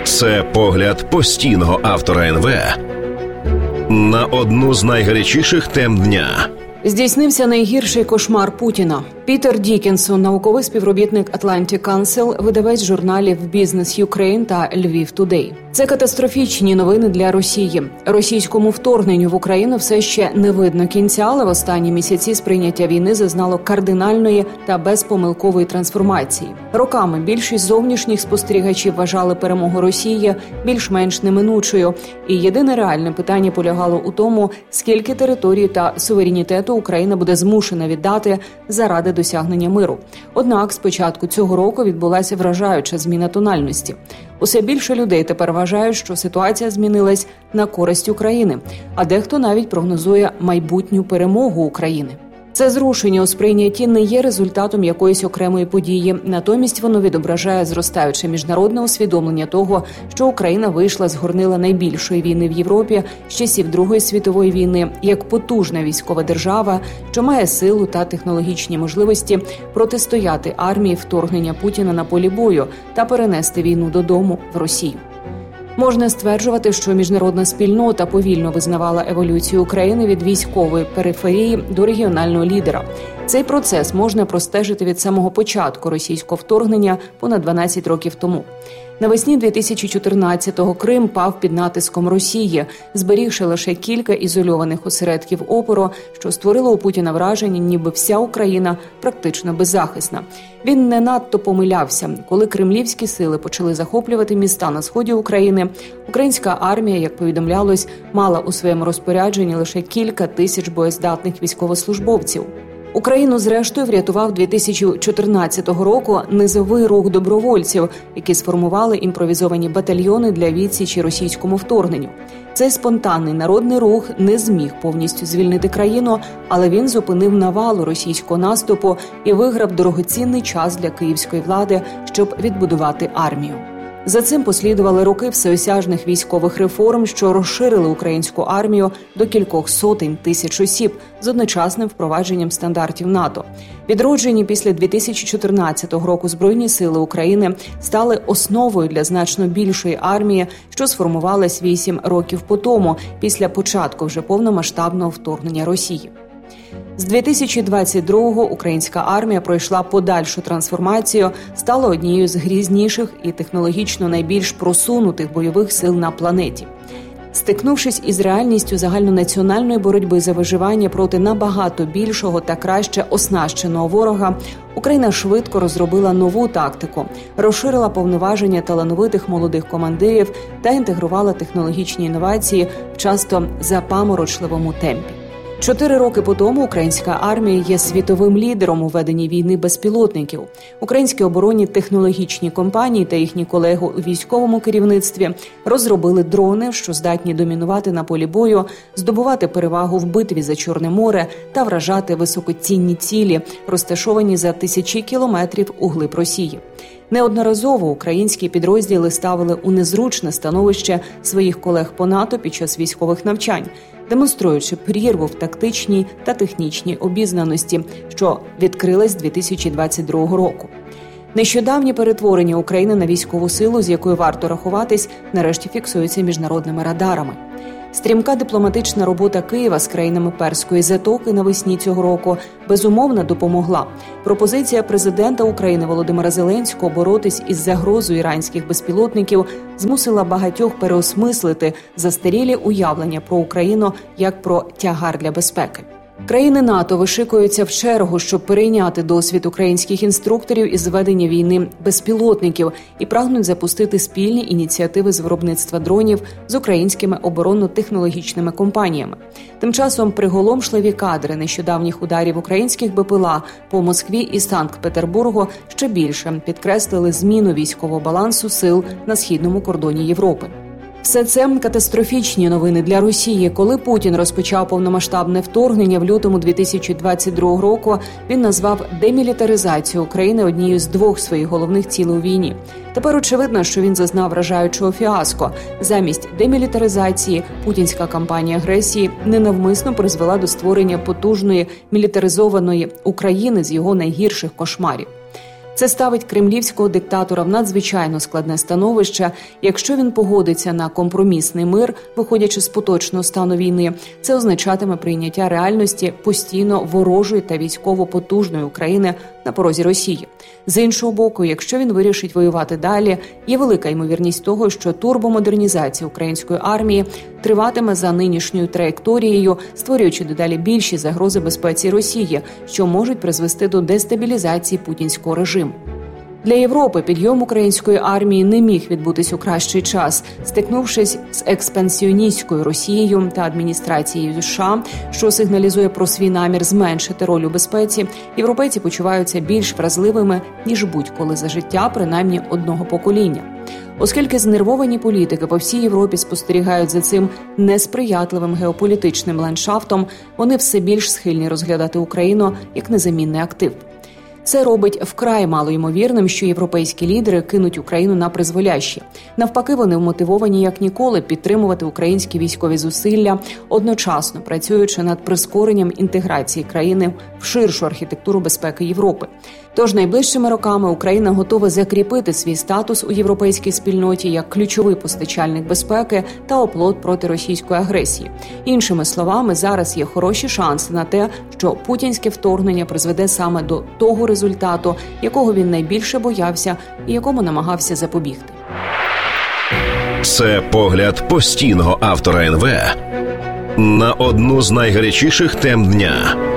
Це погляд постійного автора НВ на одну з найгарячіших тем дня. Здійснився найгірший кошмар Путіна. Пітер Дікінсон, науковий співробітник Atlantic Council, видавець журналів Business Ukraine та Lviv Today. Це катастрофічні новини для Росії. Російському вторгненню в Україну все ще не видно кінця, але в останні місяці сприйняття війни зазнало кардинальної та безпомилкової трансформації. Роками більшість зовнішніх спостерігачів вважали перемогу Росії більш-менш неминучою. І єдине реальне питання полягало у тому, скільки території та суверенітету Україна буде змушена віддати заради досягнення миру. Однак з початку цього року відбулася вражаюча зміна тональності. Усе більше людей тепер вважають, що ситуація змінилась на користь України, а дехто навіть прогнозує майбутню перемогу України. Це зрушення у сприйнятті не є результатом якоїсь окремої події, натомість воно відображає зростаюче міжнародне усвідомлення того, що Україна вийшла з горнила найбільшої війни в Європі з часів Другої світової війни, як потужна військова держава, що має силу та технологічні можливості протистояти армії вторгнення Путіна на полі бою та перенести війну додому в Росію. Можна стверджувати, що міжнародна спільнота повільно визнавала еволюцію України від військової периферії до регіонального лідера. Цей процес можна простежити від самого початку російського вторгнення понад 12 років тому. Навесні 2014-го Крим пав під натиском Росії, зберігши лише кілька ізольованих осередків опору, що створило у Путіна враження, ніби вся Україна практично беззахисна. Він не надто помилявся. Коли кремлівські сили почали захоплювати міста на сході України, українська армія, як повідомлялось, мала у своєму розпорядженні лише кілька тисяч боєздатних військовослужбовців. Україну, зрештою, врятував 2014 року низовий рух добровольців, які сформували імпровізовані батальйони для відсічі російському вторгненню. Цей спонтанний народний рух не зміг повністю звільнити країну, але він зупинив навалу російського наступу і виграв дорогоцінний час для київської влади, щоб відбудувати армію. За цим послідували роки всеосяжних військових реформ, що розширили українську армію до кількох сотень тисяч осіб з одночасним впровадженням стандартів НАТО. Відроджені після 2014 року Збройні сили України стали основою для значно більшої армії, що сформувалась 8 років по тому, після початку вже повномасштабного вторгнення Росії. З 2022-го українська армія пройшла подальшу трансформацію, стала однією з грізніших і технологічно найбільш просунутих бойових сил на планеті. Стикнувшись із реальністю загальнонаціональної боротьби за виживання проти набагато більшого та краще оснащеного ворога, Україна швидко розробила нову тактику, розширила повноваження талановитих молодих командирів та інтегрувала технологічні інновації в часто запаморочливому темпі. 4 роки по тому українська армія є світовим лідером у веденні війни безпілотників. Українські оборонні технологічні компанії та їхні колеги у військовому керівництві розробили дрони, що здатні домінувати на полі бою, здобувати перевагу в битві за Чорне море та вражати високоцінні цілі, розташовані за тисячі кілометрів углиб Росії. Неодноразово українські підрозділи ставили у незручне становище своїх колег по НАТО під час військових навчань, демонструючи прірву в тактичній та технічній обізнаності, що відкрилась 2022 року. Нещодавнє перетворення України на військову силу, з якою варто рахуватись, нарешті фіксується міжнародними радарами. Стрімка дипломатична робота Києва з країнами Перської затоки навесні цього року безумовно допомогла. Пропозиція президента України Володимира Зеленського боротись із загрозою іранських безпілотників змусила багатьох переосмислити застарілі уявлення про Україну як про тягар для безпеки. Країни НАТО вишикуються в чергу, щоб перейняти досвід українських інструкторів із ведення війни безпілотників і прагнуть запустити спільні ініціативи з виробництва дронів з українськими оборонно-технологічними компаніями. Тим часом приголомшливі кадри нещодавніх ударів українських БПЛА по Москві і Санкт-Петербургу ще більше підкреслили зміну військового балансу сил на східному кордоні Європи. Все це катастрофічні новини для Росії. Коли Путін розпочав повномасштабне вторгнення в лютому 2022 року, він назвав демілітаризацію України однією з 2 своїх головних цілей у війні. Тепер очевидно, що він зазнав вражаючого фіаско. Замість демілітаризації путінська кампанія агресії ненавмисно призвела до створення потужної мілітаризованої України з його найгірших кошмарів. Це ставить кремлівського диктатора в надзвичайно складне становище. Якщо він погодиться на компромісний мир, виходячи з поточного стану війни, це означатиме прийняття реальності постійно ворожої та військово потужної України на порозі Росії. З іншого боку, якщо він вирішить воювати далі, є велика ймовірність того, що турбомодернізація української армії триватиме за нинішньою траєкторією, створюючи дедалі більші загрози безпеці Росії, що можуть призвести до дестабілізації путінського режиму. Для Європи підйом української армії не міг відбутись у кращий час. Стикнувшись з експансіоністською Росією та адміністрацією США, що сигналізує про свій намір зменшити роль у безпеці, європейці почуваються більш вразливими, ніж будь-коли за життя, принаймні одного покоління. Оскільки знервовані політики по всій Європі спостерігають за цим несприятливим геополітичним ландшафтом, вони все більш схильні розглядати Україну як незамінний актив. Це робить вкрай малоймовірним, що європейські лідери кинуть Україну на призволяще. Навпаки, вони вмотивовані як ніколи підтримувати українські військові зусилля, одночасно працюючи над прискоренням інтеграції країни в ширшу архітектуру безпеки Європи. Тож найближчими роками Україна готова закріпити свій статус у європейській спільноті як ключовий постачальник безпеки та оплот проти російської агресії. Іншими словами, зараз є хороші шанси на те, що путінське вторгнення призведе саме до того результату, якого він найбільше боявся і якому намагався запобігти. Це погляд постійного автора НВ на одну з найгарячіших тем дня.